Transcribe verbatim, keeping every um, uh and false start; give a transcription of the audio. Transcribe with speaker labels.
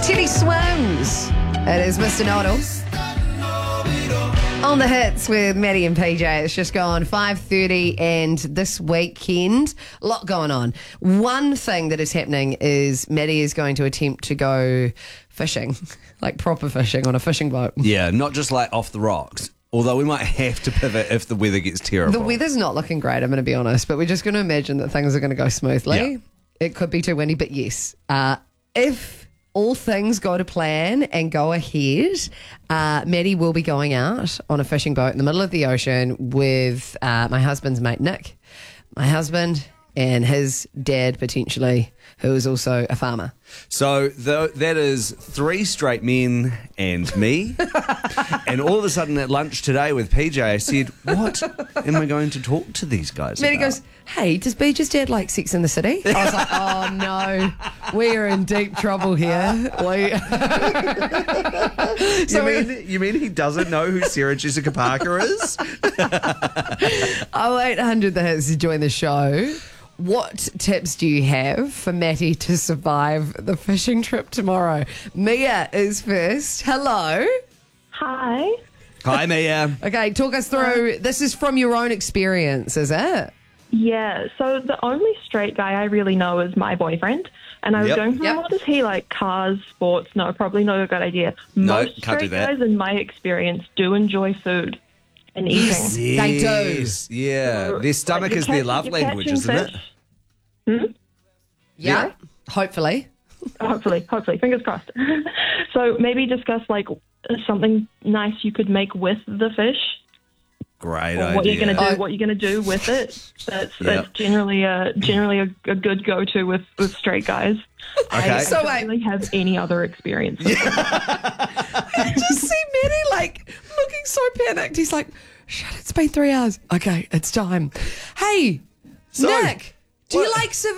Speaker 1: Teddy Swims. It is Mister Know-It-All. On the hits with Maddie and P J. It's just gone five thirty, and this weekend, a lot going on. One thing that is happening is Maddie is going to attempt to go fishing, like proper fishing on a fishing boat.
Speaker 2: Yeah, not just like off the rocks. Although we might have to pivot if the weather gets terrible.
Speaker 1: The weather's not looking great, I'm going to be honest, but we're just going to imagine that things are going to go smoothly.
Speaker 2: Yeah.
Speaker 1: It could be too windy, but yes. Uh, if all things go to plan and go ahead, uh, Maddie will be going out on a fishing boat in the middle of the ocean with uh, my husband's mate, Nick, my husband, and his dad, potentially, who is also a farmer.
Speaker 2: So the, that is three straight men and me. And all of a sudden at lunch today with P J, I said, what am I going to talk to these guys
Speaker 1: Maddie
Speaker 2: about?
Speaker 1: goes, hey, does B just dad like Sex in the City? I was like, oh no, we are in deep trouble here. We...
Speaker 2: you, mean, you mean he doesn't know who Sarah Jessica Parker is?
Speaker 1: oh eight hundred the hits to join the show. What tips do you have for Matty to survive the fishing trip tomorrow? Mia is first. Hello.
Speaker 3: Hi.
Speaker 2: Hi, Mia.
Speaker 1: Okay, talk us through. This is from your own experience, is it?
Speaker 3: Yeah, so the only straight guy I really know is my boyfriend. And I was
Speaker 2: Yep.
Speaker 3: going, hmm,
Speaker 1: Yep.
Speaker 3: what does he like? Cars, sports? No, probably not a good idea.
Speaker 2: No,
Speaker 3: Most
Speaker 2: can't do
Speaker 3: straight
Speaker 2: that.
Speaker 3: guys, in my experience, do enjoy food and eating.
Speaker 1: Yes. They do.
Speaker 2: Yes, yeah.
Speaker 3: So,
Speaker 2: Their stomach
Speaker 3: like,
Speaker 2: is
Speaker 3: you're
Speaker 2: their
Speaker 3: catch-
Speaker 2: love
Speaker 3: you're
Speaker 2: language,
Speaker 3: catching
Speaker 2: isn't it?
Speaker 3: fish. Hmm?
Speaker 1: Yeah.
Speaker 3: Yeah.
Speaker 1: Hopefully.
Speaker 3: Hopefully, hopefully, fingers crossed. So maybe discuss like something nice you could make with the fish.
Speaker 2: Great
Speaker 3: Or
Speaker 2: idea.
Speaker 3: what you're gonna do,
Speaker 1: Oh.
Speaker 3: what you're gonna do with it. That's
Speaker 2: Yep.
Speaker 3: that's generally a generally a, a good go-to with, with straight guys.
Speaker 2: Okay.
Speaker 3: I
Speaker 1: So
Speaker 3: don't
Speaker 1: wait.
Speaker 3: really have any other experience. with it.
Speaker 1: I just see Matty like looking so panicked. He's like, shit, it's been three hours. Okay, it's time. Hey,
Speaker 2: So,
Speaker 1: Nick, do you
Speaker 2: what-
Speaker 1: like surviving?